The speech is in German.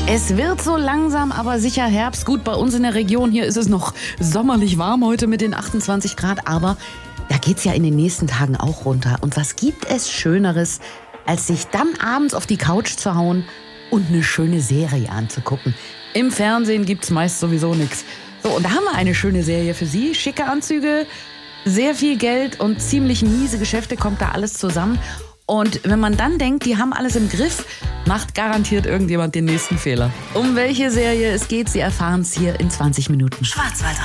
Es wird so langsam, aber sicher Herbst. Gut, bei uns in der Region hier ist es noch sommerlich warm heute mit den 28 Grad. Aber da geht's ja in den nächsten Tagen auch runter. Und was gibt es Schöneres, als sich dann abends auf die Couch zu hauen und eine schöne Serie anzugucken? Im Fernsehen gibt's meist sowieso nichts. So, und da haben wir eine schöne Serie für Sie. Schicke Anzüge, sehr viel Geld und ziemlich miese Geschäfte, kommt da alles zusammen. Und wenn man dann denkt, die haben alles im Griff, macht garantiert irgendjemand den nächsten Fehler. Um welche Serie es geht, Sie erfahren es hier in 20 Minuten. Schwarzwaldradio.